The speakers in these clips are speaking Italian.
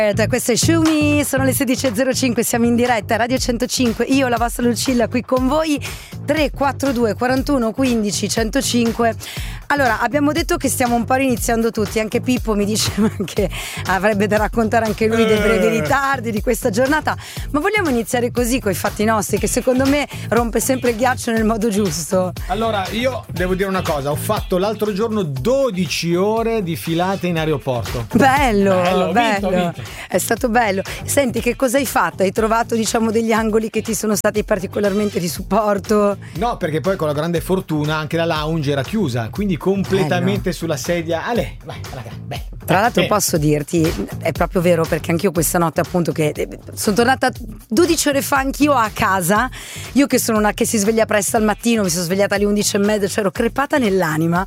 Questo è Shumi, sono le 16.05, siamo in diretta Radio 105, io la vostra Lucilla qui con voi. 342 41 15 105. Allora, abbiamo detto che stiamo un po' iniziando tutti, anche Pippo mi diceva che avrebbe da raccontare anche lui dei brevi ritardi di questa giornata, ma vogliamo iniziare così coi fatti nostri, che secondo me rompe sempre il ghiaccio nel modo giusto. Allora, io devo dire una cosa, ho fatto l'altro giorno 12 ore di filate in aeroporto. Bello. Vinto. È stato bello. Senti, che cosa hai fatto? Hai trovato, diciamo, degli angoli che ti sono stati particolarmente di supporto? No, perché poi con la grande fortuna anche la lounge era chiusa, quindi completamente sulla sedia. Ale, vai, raga, beh. Tra l'altro posso dirti, è proprio vero, perché anch'io questa notte appunto che sono tornata 12 ore fa anch'io a casa, io che sono una che si sveglia presto al mattino, mi sono svegliata alle 11:30, cioè ero crepata nell'anima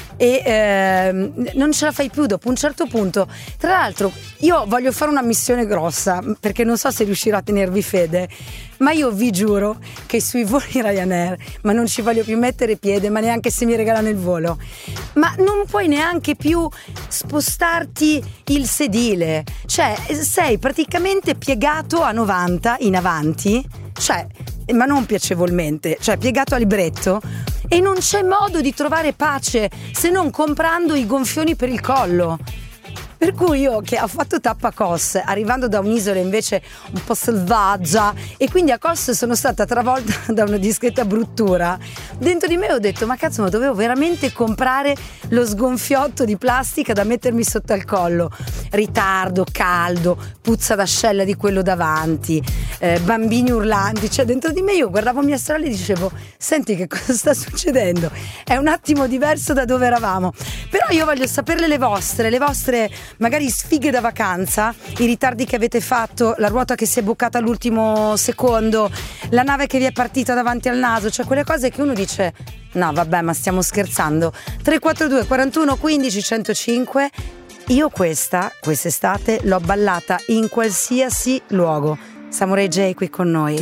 e non ce la fai più dopo un certo punto. Tra l'altro io voglio fare una missione grossa, perché non so se riuscirò a tenervi fede, ma io vi giuro che sui voli Ryanair, ma non ci voglio più mettere piede, ma neanche se mi regalano il volo, ma non puoi neanche più spostarti il sedile, cioè sei praticamente piegato a 90 in avanti, cioè, ma non piacevolmente, cioè piegato a libretto, e non c'è modo di trovare pace se non comprando i gonfioni per il collo. Per cui io, che ho fatto tappa a Kos, arrivando da un'isola invece un po' selvaggia, e quindi a Kos sono stata travolta da una discreta bruttura, dentro di me ho detto: ma cazzo, ma dovevo veramente comprare lo sgonfiotto di plastica da mettermi sotto al collo. Ritardo, caldo, puzza d'ascella di quello davanti, bambini urlanti, cioè dentro di me io guardavo mia sorella e dicevo: senti, che cosa sta succedendo? È un attimo diverso da dove eravamo. Però io voglio saperle le vostre magari sfighe da vacanza, i ritardi che avete fatto, la ruota che si è bucata all'ultimo secondo, la nave che vi è partita davanti al naso, cioè quelle cose che uno dice: no vabbè, ma stiamo scherzando. 342 41 15 105. Io quest'estate l'ho ballata in qualsiasi luogo. Samurai J qui con noi.